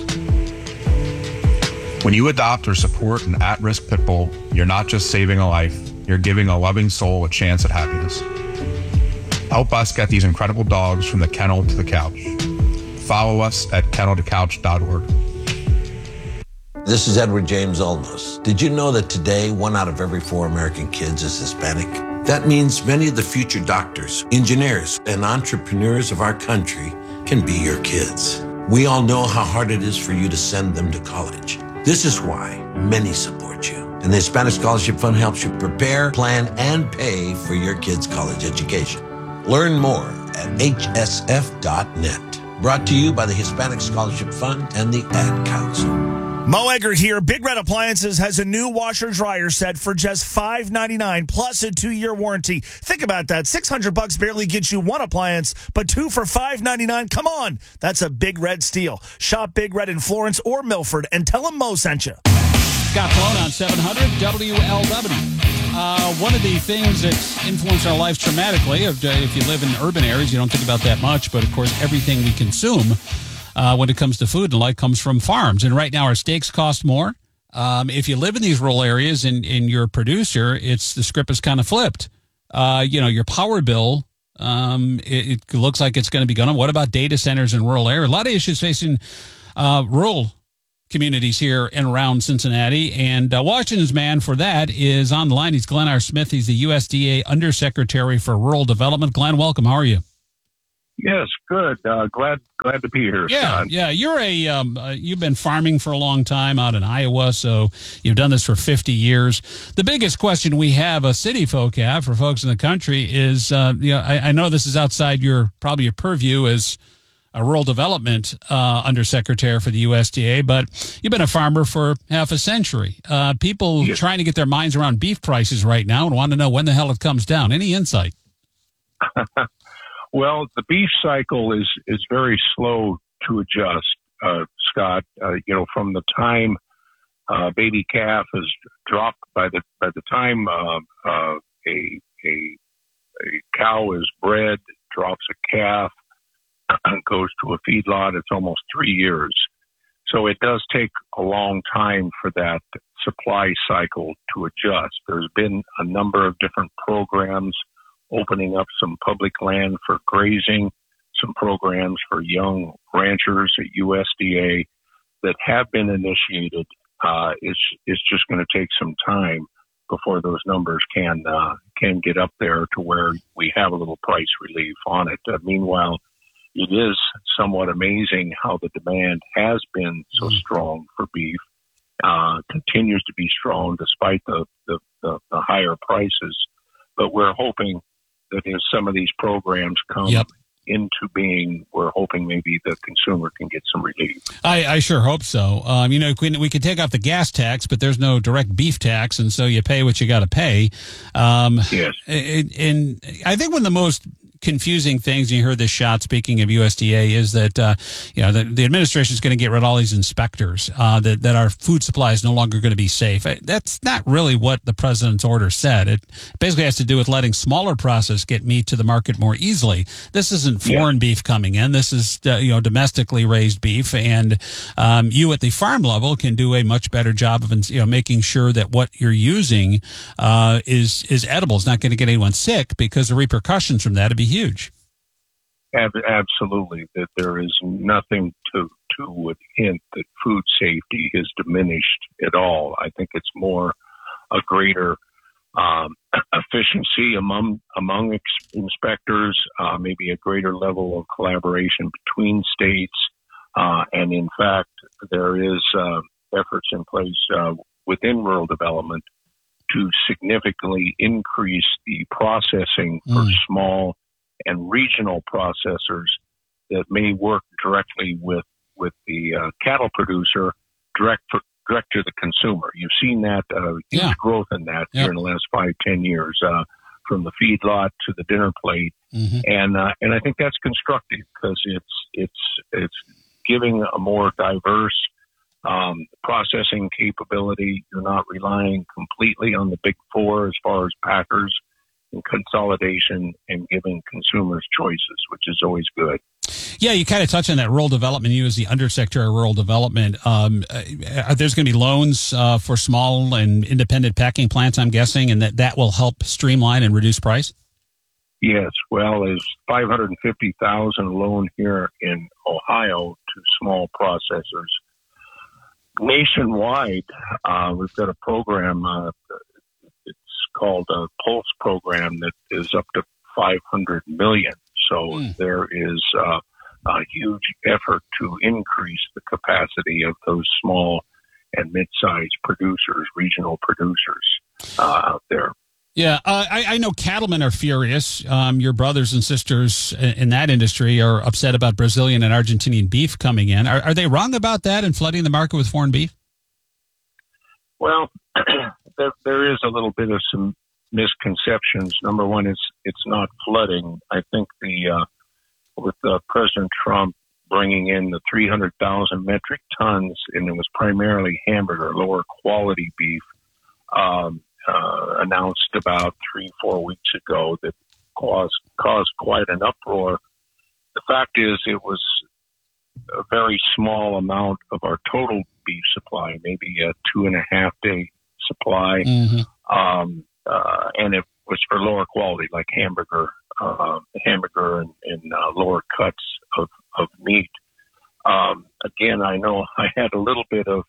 When you adopt or support an at-risk pit bull, you're not just saving a life, you're giving a loving soul a chance at happiness. Help us get these incredible dogs from the kennel to the couch. Follow us at kennel to couch dot org. This is Edward James Olmos. Did you know that today one out of every four American kids is Hispanic? That means many of the future doctors, engineers, and entrepreneurs of our country can be your kids. We all know how hard it is for you to send them to college. This is why many support you. And the Hispanic Scholarship Fund helps you prepare, plan, and pay for your kids' college education. Learn more at H S F dot net. Brought to you by the Hispanic Scholarship Fund and the Ad Council. Mo Eggert here. Big Red Appliances has a new washer dryer set for just five ninety-nine plus a two-year warranty. Think about that. six hundred bucks barely gets you one appliance, but two for five ninety-nine. Come on. That's a Big Red steal. Shop Big Red in Florence or Milford and tell them Mo sent you. Scott Sloan on seven hundred W L W. Uh, one of the things that's influenced our lives dramatically, if, uh, if you live in urban areas, you don't think about that much, but of course everything we consume uh, when it comes to food and life comes from farms. And right now our steaks cost more. Um, if you live in these rural areas and, and you're a producer, it's the script is kind of flipped. Uh, you know, your power bill, um, it, it looks like it's going to be going on. What about data centers in rural areas? A lot of issues facing uh, rural communities here and around Cincinnati, and uh, Washington's man for that is on the line. He's Glenn R. Smith. He's the U S D A Undersecretary for Rural Development. Glenn, welcome. How are you? Yes, good. Uh, glad glad to be here. Yeah, Scott. yeah. You're a um, uh, you've been farming for a long time out in Iowa, so you've done this for fifty years. The biggest question we have, a city folk have for folks in the country, is uh, you know I, I know this is outside your probably your purview as a rural development uh, undersecretary for the U S D A, but you've been a farmer for half a century. Uh, people yes. trying to get their minds around beef prices right now and want to know when the hell it comes down. Any insight? Well, the beef cycle is is very slow to adjust, uh, Scott. Uh, you know, from the time uh, baby calf is dropped, by the by the time uh, uh, a a a cow is bred, drops a calf, goes to a feedlot, it's almost three years. So it does take a long time for that supply cycle to adjust. There's been a number of different programs opening up some public land for grazing, some programs for young ranchers at U S D A that have been initiated. Uh, it's, it's just going to take some time before those numbers can, uh, can get up there to where we have a little price relief on it. Uh, meanwhile, it is somewhat amazing how the demand has been so strong for beef, uh, continues to be strong despite the, the, the, the higher prices. But we're hoping that as some of these programs come yep. into being, we're hoping maybe the consumer can get some relief. I, I sure hope so. Um, you know, we, we could take off the gas tax, but there's no direct beef tax, and so you pay what you got to pay. Um, yes. And, and I think one of the most confusing things, and you heard this shot, speaking of U S D A, is that uh, you know the, the administration is going to get rid of all these inspectors, uh, that, that our food supply is no longer going to be safe. That's not really what the president's order said. It basically has to do with letting smaller processors get meat to the market more easily. This isn't foreign yeah. beef coming in. This is uh, you know domestically raised beef, and um, you at the farm level can do a much better job of you know making sure that what you're using uh, is is edible. It's not going to get anyone sick, because the repercussions from that would be huge. Absolutely, that there is nothing to to would hint that food safety has diminished at all. I think it's more a greater um, efficiency among among ex- inspectors, uh, maybe a greater level of collaboration between states, uh, and in fact, there is uh, efforts in place uh, within rural development to significantly increase the processing for mm. small and regional processors that may work directly with with the uh, cattle producer, direct for, direct to the consumer. You've seen that uh, huge yeah. growth in that yeah. here in the last five, ten years, uh, from the feedlot to the dinner plate, mm-hmm. and uh, and I think that's constructive because it's it's it's giving a more diverse um, processing capability. You're not relying completely on the big four as far as packers. And consolidation and giving consumers choices, which is always good. Yeah, you kind of touch on that rural development. You as the Undersecretary of Rural Development, um, uh, there's going to be loans uh, for small and independent packing plants, I'm guessing, and that, that will help streamline and reduce price? Yes, well, there's five hundred fifty thousand loan here in Ohio to small processors. Nationwide, uh, we've got a program, uh, called a Pulse program that is up to five hundred million. So mm. there is uh, a huge effort to increase the capacity of those small and mid-sized producers, regional producers uh, out there. Yeah, uh, I, I know cattlemen are furious. Um, your brothers and sisters in that industry are upset about Brazilian and Argentinian beef coming in. Are, are they wrong about that and flooding the market with foreign beef? Well, there, there is a little bit of some misconceptions. Number one is it's not flooding. I think the uh, with uh, President Trump bringing in the three hundred thousand metric tons, and it was primarily hamburger, lower quality beef, um, uh, announced about three, four weeks ago that caused, caused quite an uproar. The fact is it was a very small amount of our total beef supply, maybe a two and a half day supply. Mm-hmm. Um, uh, and it was for lower quality, like hamburger, uh, hamburger and, and uh, lower cuts of, of meat. Um, again, I know I had a little bit of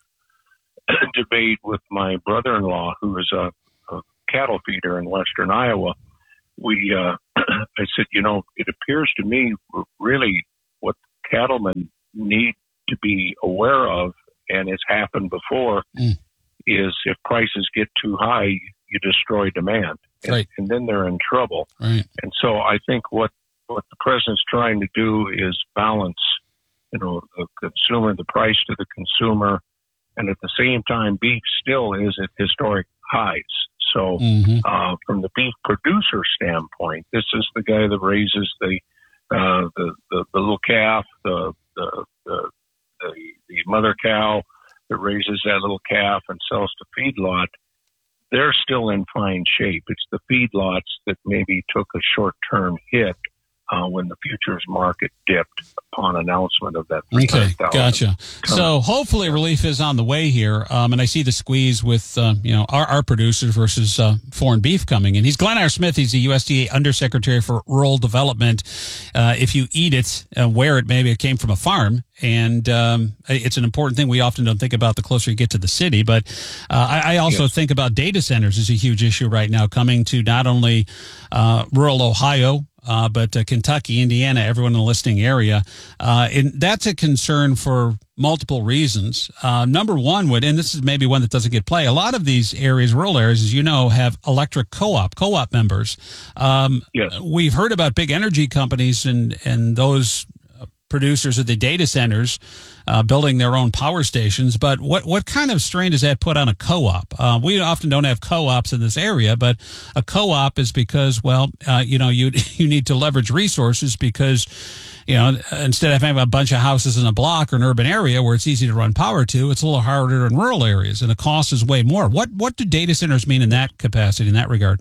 debate with my brother-in-law, who is a, a cattle feeder in western Iowa. We, uh, I said, you know, it appears to me really what cattlemen need to be aware of, and it's happened before, mm. is if prices get too high, you destroy demand, and, right. and then they're in trouble. Right. And so I think what, what the president's trying to do is balance, you know, the consumer, the price to the consumer, and at the same time, beef still is at historic highs. So mm-hmm. uh, from the beef producer standpoint, this is the guy that raises the uh, the, the the little calf, the the, the the the mother cow that raises that little calf and sells to feedlot. They're still in fine shape. It's the feedlots that maybe took a short-term hit uh, when the futures market dipped upon announcement of that. Okay, gotcha. So hopefully relief is on the way here, um, and I see the squeeze with uh, you know our, our producers versus uh, foreign beef coming in. He's Glenn R. Smith. He's the U S D A Undersecretary for Rural Development. Uh, if you eat it, uh, wear it, maybe it came from a farm. And um, it's an important thing we often don't think about the closer you get to the city. But uh, I, I also yes. think about data centers as a huge issue right now, coming to not only uh, rural Ohio, uh, but uh, Kentucky, Indiana, everyone in the listening area. Uh, and that's a concern for multiple reasons. Uh, number one would, and this is maybe one that doesn't get play, a lot of these areas, rural areas, as you know, have electric co-op, co-op members. Um, yes. We've heard about big energy companies and, and those producers of the data centers uh, building their own power stations. But what, what kind of strain does that put on a co-op? Uh, we often don't have co-ops in this area, but a co-op is because, well, uh, you know, you you need to leverage resources because, you know, instead of having a bunch of houses in a block or an urban area where it's easy to run power to, it's a little harder in rural areas and the cost is way more. What, what do data centers mean in that capacity, in that regard?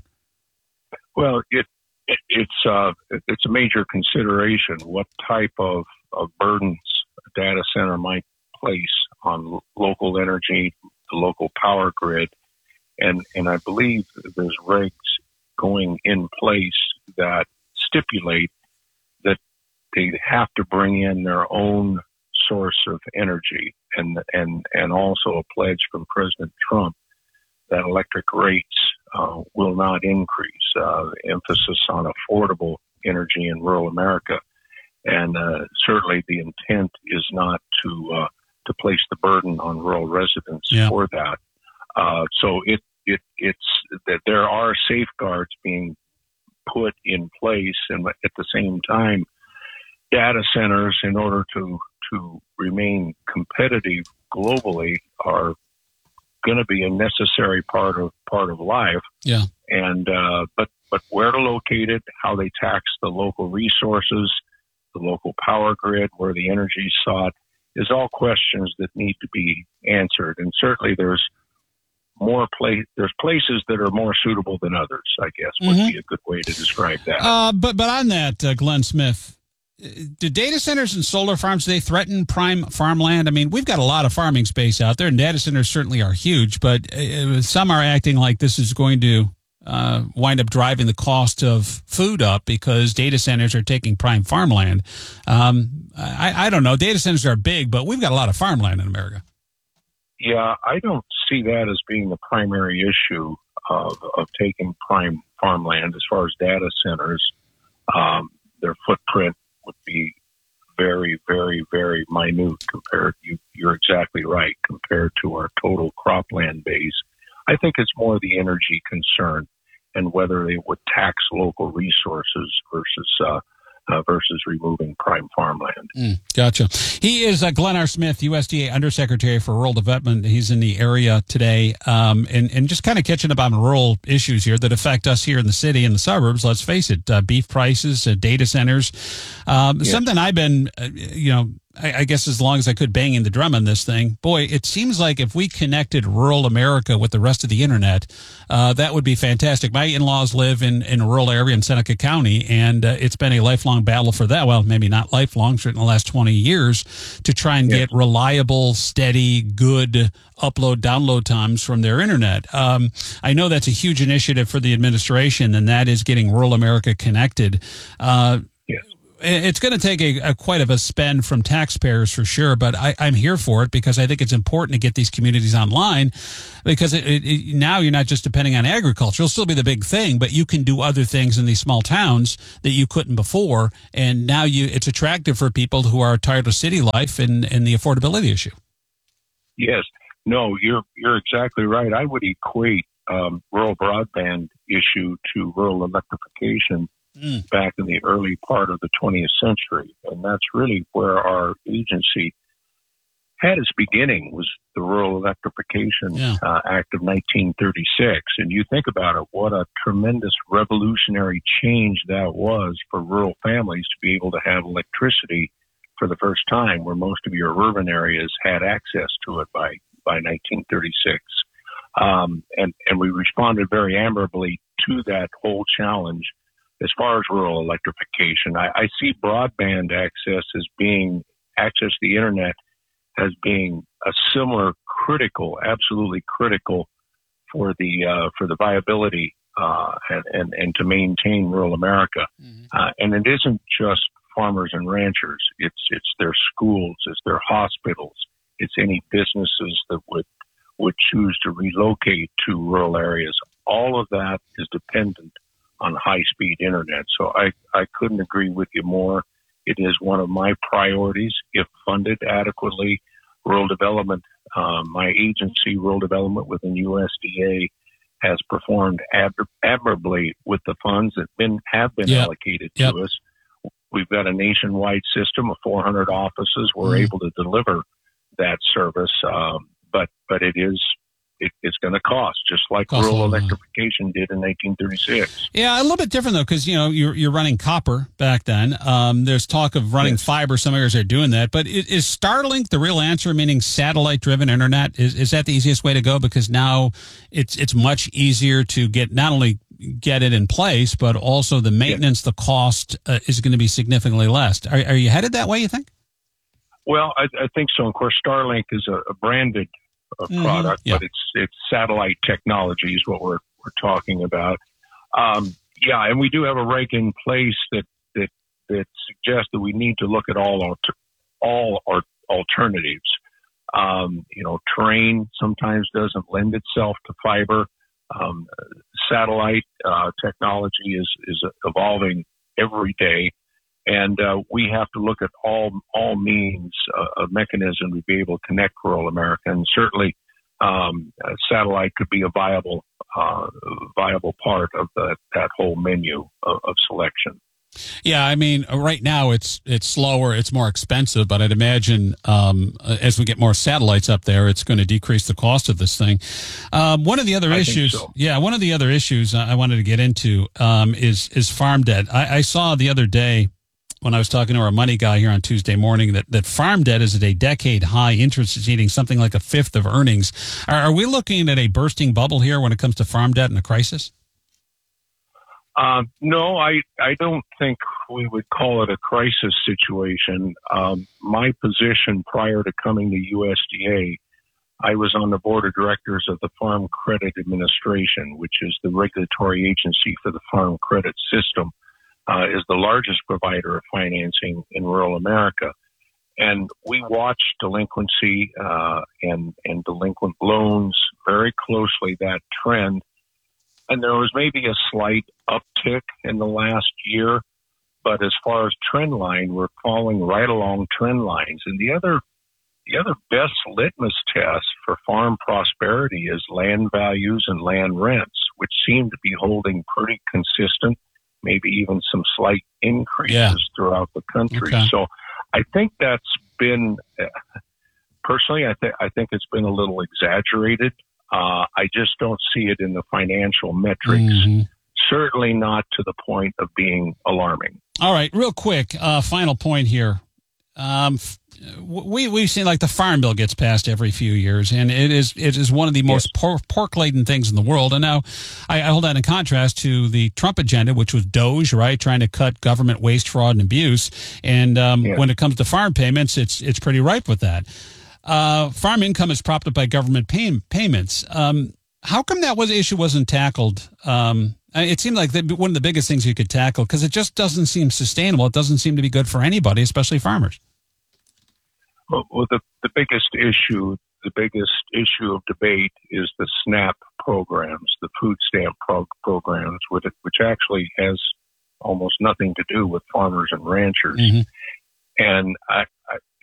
Well, it It's uh, it's a major consideration what type of, of burdens a data center might place on local energy, the local power grid, and and I believe there's regs going in place that stipulate that they have to bring in their own source of energy, and and and also a pledge from President Trump that electric rates uh, will not increase. Uh, emphasis on affordable energy in rural America, and uh, certainly the intent is not to uh, to place the burden on rural residents yeah. for that. Uh, so it it it's that there are safeguards being put in place, and at the same time, data centers, in order to to remain competitive globally, are going to be a necessary part of part of life. Yeah. And uh, but but where to locate it, how they tax the local resources, the local power grid, where the energy is sought, is all questions that need to be answered. And certainly there's more place there's places that are more suitable than others, I guess would Mm-hmm. be a good way to describe that. Uh, but but on that, uh, Glenn Smith, do data centers and solar farms, do they threaten prime farmland? I mean, we've got a lot of farming space out there, and data centers certainly are huge, but uh, some are acting like this is going to uh, wind up driving the cost of food up because data centers are taking prime farmland. Um, I, I don't know. Data centers are big, but we've got a lot of farmland in America. Yeah, I don't see that as being the primary issue of, of taking prime farmland as far as data centers. Um, their footprint would be very, very, very minute compared, you, you're exactly right, compared to our total cropland base. I think it's more the energy concern and whether they would tax local resources versus uh, uh, versus removing prime farmland. Mm, gotcha. He is uh, Glenn R. Smith, U S D A Undersecretary for Rural Development. He's in the area today, um, and, and just kind of catching up on rural issues here that affect us here in the city and the suburbs. Let's face it, uh, beef prices, uh, data centers. Um, yes. Something I've been, uh, you know, I, I guess as long as I could banging the drum on this thing. Boy, it seems like if we connected rural America with the rest of the internet, uh, that would be fantastic. My in-laws live in, in a rural area in Seneca County, and uh, it's been a lifelong battle for that. Well, maybe not lifelong, certainly in the last twenty years, to try and yes. get reliable, steady, good upload, download times from their internet. Um, I know that's a huge initiative for the administration, and that is getting rural America connected. Uh, It's going to take a, a quite of a spend from taxpayers for sure, but I, I'm here for it because I think it's important to get these communities online because it, it, it, now you're not just depending on agriculture. It'll still be the big thing, but you can do other things in these small towns that you couldn't before, and now you it's attractive for people who are tired of city life and, and the affordability issue. Yes. No, you're you're exactly right. I would equate um, rural broadband issue to rural electrification Mm. back in the early part of the twentieth century. And that's really where our agency had its beginning, was the Rural Electrification yeah. uh, Act of nineteen thirty-six. And you think about it, what a tremendous revolutionary change that was for rural families to be able to have electricity for the first time, where most of your urban areas had access to it by, by nineteen thirty-six. Um, and, and we responded very admirably to that whole challenge. As far as rural electrification, I, I see broadband access as being, access to the internet as being a similar critical, absolutely critical for the, uh, for the viability, uh, and, and, and to maintain rural America. Mm-hmm. Uh, and it isn't just farmers and ranchers. It's, it's their schools, it's their hospitals, it's any businesses that would, would choose to relocate to rural areas. All of that is dependent on high-speed internet. So I, I couldn't agree with you more. It is one of my priorities. If funded adequately, rural development, um, my agency, Rural Development within U S D A, has performed ad- admirably with the funds that been have been yep. allocated yep. to us. We've got a nationwide system of four hundred offices. We're mm. able to deliver that service, um, but but it is It, it's going to cost, just like cost rural electrification did in nineteen thirty-six. Yeah, a little bit different, though, because, you know, you're, you're running copper back then. Um, there's talk of running yes. fiber. Some areas are doing that. But is, is Starlink the real answer, meaning satellite-driven internet? Is is that the easiest way to go? Because now it's it's much easier to get not only get it in place, but also the maintenance, yes. the cost uh, is going to be significantly less. Are, are you headed that way, you think? Well, I, I think so. Of course, Starlink is a, a branded a product, mm, yeah. but it's it's satellite technology is what we're we're talking about. Um, yeah, and we do have a reg in place that that that suggests that we need to look at all alter, all our alternatives. Um, you know, terrain sometimes doesn't lend itself to fiber. Um, satellite uh, technology is is evolving every day. And uh, we have to look at all all means uh, of mechanism to be able to connect rural America. And certainly, um, uh, satellite could be a viable uh, viable part of the, that whole menu of, of selection. Yeah, I mean, right now it's it's slower, it's more expensive, but I'd imagine um, as we get more satellites up there, it's going to decrease the cost of this thing. Um, one of the other I issues, so. yeah, one of the other issues I wanted to get into um, is is farm debt. I, I saw the other day, when I was talking to our money guy here on Tuesday morning, that, that farm debt is at a decade high. Interest is eating something like a fifth of earnings. Are, are we looking at a bursting bubble here when it comes to farm debt and a crisis? Um, no, I, I don't think we would call it a crisis situation. Um, my position prior to coming to U S D A, I was on the board of directors of the Farm Credit Administration, which is the regulatory agency for the farm credit system. Uh, is the largest provider of financing in rural America. And we watch delinquency uh, and, and delinquent loans very closely, that trend. And there was maybe a slight uptick in the last year, but as far as trend line, we're following right along trend lines. And the other the other best litmus test for farm prosperity is land values and land rents, which seem to be holding pretty consistent, maybe even some slight increases Yeah. throughout the country. Okay. So I think that's been, uh, personally, I, th- I think it's been a little exaggerated. Uh, I just don't see it in the financial metrics. Mm-hmm. Certainly not to the point of being alarming. All right, real quick, uh, final point here. Um, f- we we've seen like the farm bill gets passed every few years, and it is it is one of the most por- pork laden things in the world. And now I, I hold that in contrast to the Trump agenda, which was DOGE, right, trying to cut government waste, fraud, and abuse. And um, Yeah. when it comes to farm payments, it's it's pretty ripe with that. Uh, farm income is propped up by government pay- payments. Um, how come that was issue wasn't tackled? Um, it seemed like the, one of the biggest things you could tackle because it just doesn't seem sustainable. It doesn't seem to be good for anybody, especially farmers. Well, well the, the biggest issue, the biggest issue of debate is the SNAP programs, the food stamp pro- programs, with it, which actually has almost nothing to do with farmers and ranchers. Mm-hmm. And I, I,